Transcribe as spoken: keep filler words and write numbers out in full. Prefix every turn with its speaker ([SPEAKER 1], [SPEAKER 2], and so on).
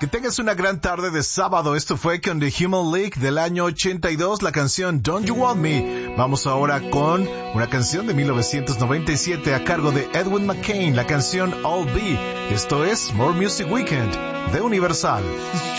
[SPEAKER 1] Que tengas una gran tarde de sábado. Esto fue con The Human League del año ochenta y dos, la canción Don't You Want Me. Vamos ahora con una canción de mil novecientos noventa y siete a cargo de Edwin McCain, la canción All Be. Esto es More Music Weekend de Universal.